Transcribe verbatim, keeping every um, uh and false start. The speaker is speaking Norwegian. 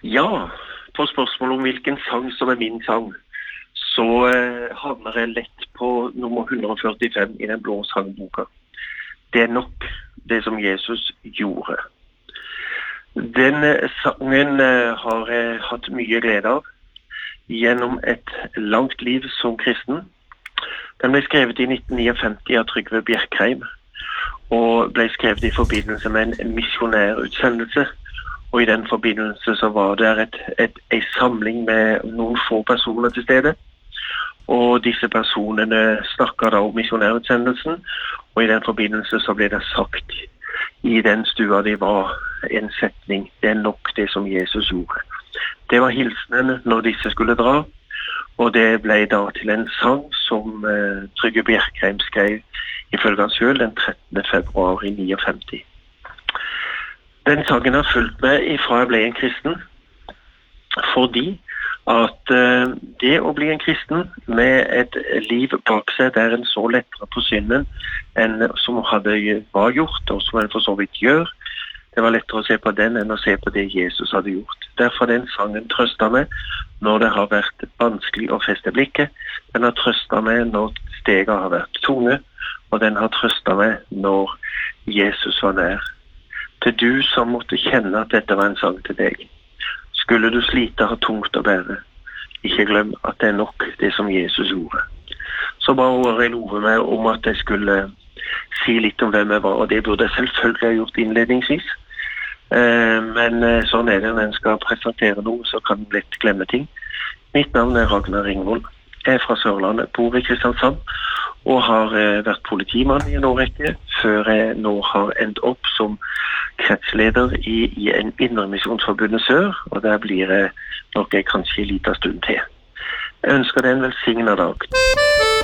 Ja, på spørsmål om hvilken sang som er min sang, så eh, havner jeg lett på nummer et hundre og førtifem i den blå sangboka. Det er nok det som Jesus gjorde. Den eh, sangen eh, har jeg hatt mye glede av gjennom et langt liv som kristen. Den ble skrevet i nitten femtini av Trygve Bjerkreim, og ble skrevet i forbindelse med en misjonærutsendelse. Og i den forbindelse så var det et, et, en samling med noen få personer til stede. Og disse personene snakket da om misjonærutsendelsen, og i den forbindelse så ble det sagt i den stua de var en setning: det er nok det som Jesus gjorde. Det var hilsenen når disse skulle dra, og det ble da til en sang som eh, Trygve Bjerkreim skrev ifølge han selv den trettende februar i femtini. Den sangen har fulgt meg ifra jeg ble en kristen, fordi at uh, det å bli en kristen med et liv bak seg der en så lettere på synden enn som hadde var gjort, og som en for så vidt gjør, det var lettere å se på den enn å se på det Jesus hadde gjort. Derfor den sangen trøstet meg når det har vært vanskelig å feste blikket. Den har trøstet meg når steget har vært tunge, og den har trøstet meg når Jesus var nær. Til du som måtte kjenne at dette var en sang til deg. Skulle du slite ha tungt å bære, ikke glem at det er nok det som Jesus gjorde. Så ba Arild love meg om at jeg skulle si litt om hvem jeg var, og det burde jeg selvfølgelig ha gjort innledningsvis. Eh, men sånn er det når en skal presentere noe, så kan en lett glemme ting. Mitt navn er Ragnar Ringvold. Jeg er fra Sørlandet, bor i Kristiansand, og har eh, vært politimann i en årrekke, før jeg nå har endt opp som kretsleder i, i en Indremisjonsforbundet Sør, og der blir jeg nok jeg kanskje en liten stund til. Jeg ønsker deg en velsignet dag.